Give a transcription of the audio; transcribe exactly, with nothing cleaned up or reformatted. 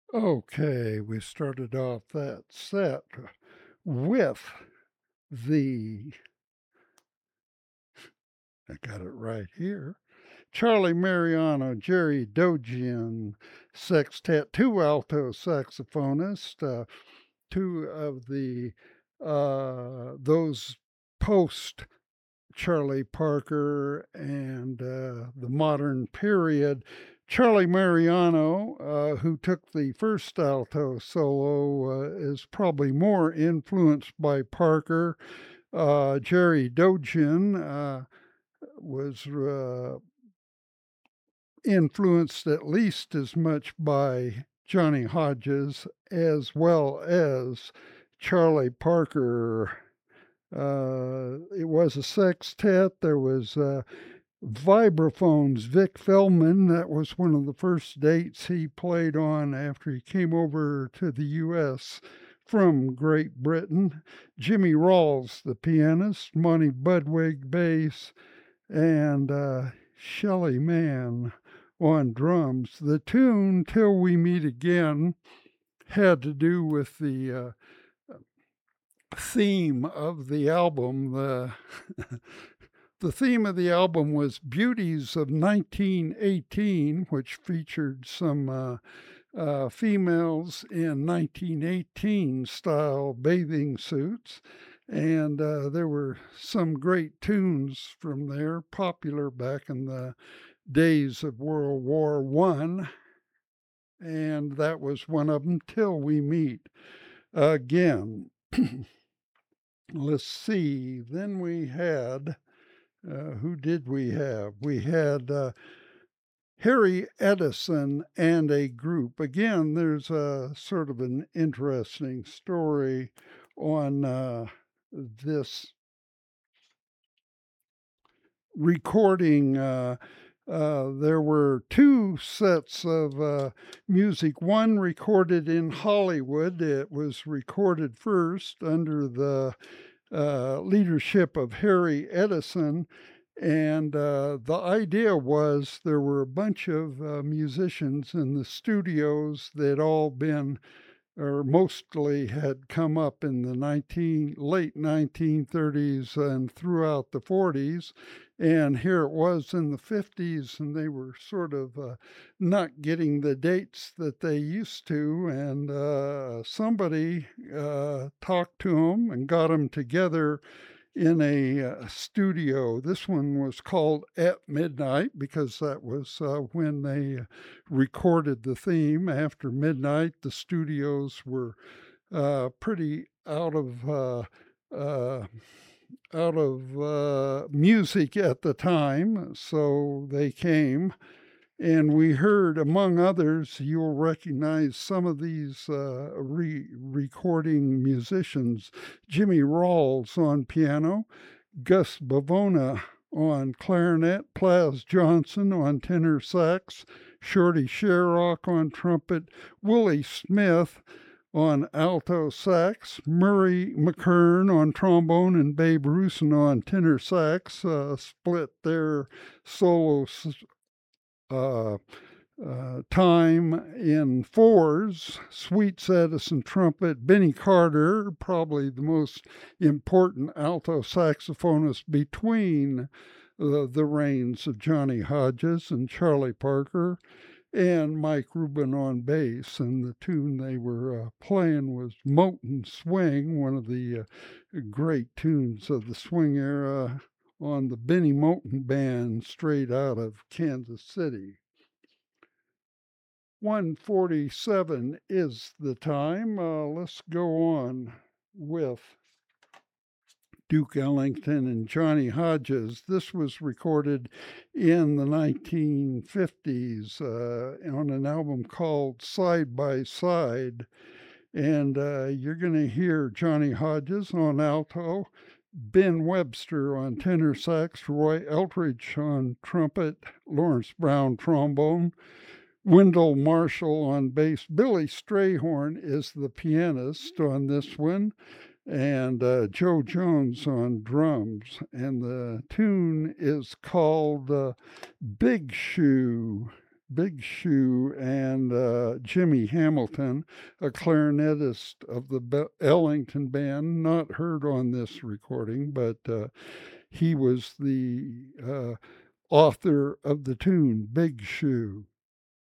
Okay, we started off that set with the, I got it right here, Charlie Mariano, Jerry Dojian Sextet, two alto saxophonists, uh, two of the, uh, those post Charlie Parker and uh, the modern period. Charlie Mariano, uh, who took the first alto solo, uh, is probably more influenced by Parker. Uh, Jerry Dodgian uh, was uh, influenced at least as much by Johnny Hodges as well as Charlie Parker. Uh, it was a sextet. There was uh, vibraphones. Vic Feldman, that was one of the first dates he played on after he came over to the U S from Great Britain. Jimmy Rawls, the pianist, Monty Budwig, bass, and uh, Shelly Manne on drums. The tune, Till We Meet Again, had to do with the uh, theme of the album. The The theme of the album was Beauties of nineteen eighteen, which featured some uh, uh, females in nineteen eighteen style bathing suits. And uh, there were some great tunes from there, popular back in the days of World War One, and that was one of them, Till We Meet Again. Let's see, then we had uh, who did we have? We had uh, Harry Edison and a group. Again, there's a sort of an interesting story on uh, this recording. Uh, uh, there were two sets of uh, music. One recorded in Hollywood. It was recorded first under the uh, leadership of Harry Edison. And uh, the idea was there were a bunch of uh, musicians in the studios that all been, or mostly had come up in the nineteen, late nineteen thirties and throughout the forties. And here it was in the fifties, and they were sort of uh, not getting the dates that they used to. And uh, somebody uh, talked to them and got them together in a uh, studio. This one was called At Midnight because that was uh, when they recorded the theme. After midnight, the studios were uh, pretty out of uh, uh, out of uh, music at the time, so they came. And we heard, among others, you'll recognize some of these uh, re- recording musicians: Jimmy Rawls on piano, Gus Bavona on clarinet, Plas Johnson on tenor sax, Shorty Sherrock on trumpet, Willie Smith on alto sax, Murray McKern on trombone, and Babe Rusin on tenor sax, uh, split their solo uh, uh, time in fours. Sweets Edison trumpet, Benny Carter, probably the most important alto saxophonist between uh, the reigns of Johnny Hodges and Charlie Parker, and Mike Rubin on bass. And the tune they were uh, playing was Moten Swing, one of the uh, great tunes of the swing era on the Benny Moten Band, straight out of Kansas City. one forty-seven is the time. Uh, let's go on with Duke Ellington and Johnny Hodges. This was recorded in the nineteen fifties uh, on an album called Side by Side. And uh, you're going to hear Johnny Hodges on alto, Ben Webster on tenor sax, Roy Eldridge on trumpet, Lawrence Brown trombone, Wendell Marshall on bass. Billy Strayhorn is the pianist on this one, and uh, Joe Jones on drums. And the tune is called uh, Big Shoe. Big Shoe. And uh, uh, Jimmy Hamilton, a clarinetist of the Be- Ellington Band, not heard on this recording, but uh, he was the uh, author of the tune Big Shoe.